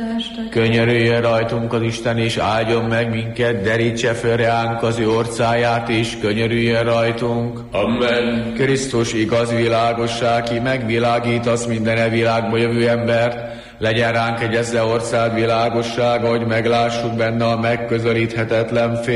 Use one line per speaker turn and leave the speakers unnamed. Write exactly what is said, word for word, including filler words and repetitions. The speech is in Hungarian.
testet.
Könyörüljön rajtunk az Isten, és áldjon meg minket, derítse föl reánk az ő orcáját, és könyörüljön rajtunk.
Amen.
Krisztus igaz világosság, ki megvilágítasz minden e világba jövő embert, legyen ránk egy ezzel orcád világossága, hogy meglássuk benne a megközelíthetetlen fény.